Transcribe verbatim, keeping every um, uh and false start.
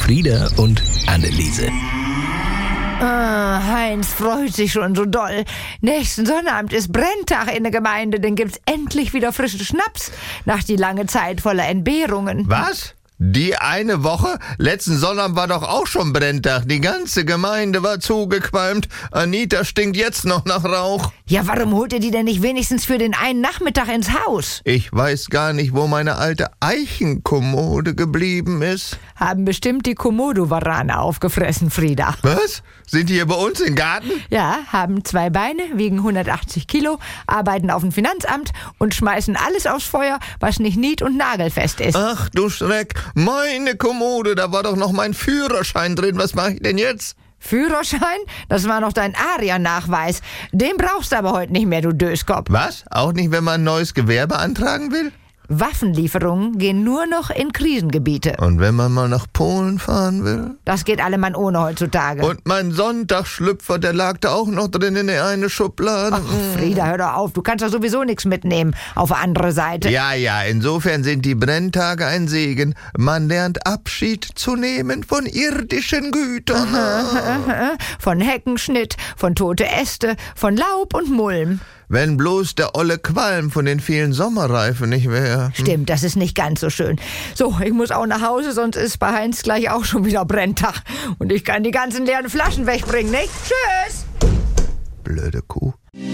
Frieda und Anneliese. Ah, Heinz freut sich schon so doll. Nächsten Sonnabend ist Brenntag in der Gemeinde, dann gibt's endlich wieder frischen Schnaps nach die lange Zeit voller Entbehrungen. Was? Die eine Woche? Letzten Sonnabend war doch auch schon Brenntag. Die ganze Gemeinde war zugequalmt. Anita stinkt jetzt noch nach Rauch. Ja, warum holt ihr die denn nicht wenigstens für den einen Nachmittag ins Haus? Ich weiß gar nicht, wo meine alte Eichenkommode geblieben ist. Haben bestimmt die Komodo-Warane aufgefressen, Frieda. Was? Sind die hier bei uns im Garten? Ja, haben zwei Beine, wiegen hundertachtzig Kilo, arbeiten auf dem Finanzamt und schmeißen alles aufs Feuer, was nicht nied- und nagelfest ist. Ach du Schreck, meine Kommode, da war doch noch mein Führerschein drin. Was mache ich denn jetzt? Führerschein? Das war noch dein Aria-Nachweis. Den brauchst du aber heute nicht mehr, du Döskopf. Was? Auch nicht, wenn man ein neues Gewerbe beantragen will? Waffenlieferungen gehen nur noch in Krisengebiete. Und wenn man mal nach Polen fahren will? Das geht allemann ohne heutzutage. Und mein Sonntagsschlüpfer, der lag da auch noch drin in der eine Schublade. Ach, Frieda, hör doch auf. Du kannst doch sowieso nichts mitnehmen auf der andere Seite. Ja, ja, insofern sind die Brenntage ein Segen. Man lernt Abschied zu nehmen von irdischen Gütern. Von Heckenschnitt, von tote Äste, von Laub und Mulm. Wenn bloß der olle Qualm von den vielen Sommerreifen nicht wäre. Stimmt, das ist nicht ganz so schön. So, ich muss auch nach Hause, sonst ist bei Heinz gleich auch schon wieder Brenntag. Und ich kann die ganzen leeren Flaschen wegbringen, nicht? Tschüss! Blöde Kuh.